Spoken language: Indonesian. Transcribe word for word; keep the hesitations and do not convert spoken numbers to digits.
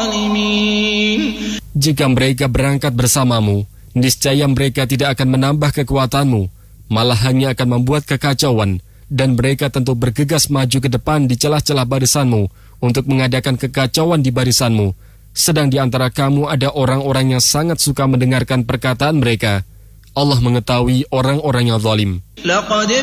الظالمين. Jika mereka berangkat bersamamu, niscaya mereka tidak akan menambah kekuatanmu, malah hanya akan membuat kekacauan, dan mereka tentu bergegas maju ke depan di celah-celah barisanmu untuk mengadakan kekacauan di barisanmu. Sedang di antara kamu ada orang-orang yang sangat suka mendengarkan perkataan mereka. Allah mengetahui orang-orang yang zalim.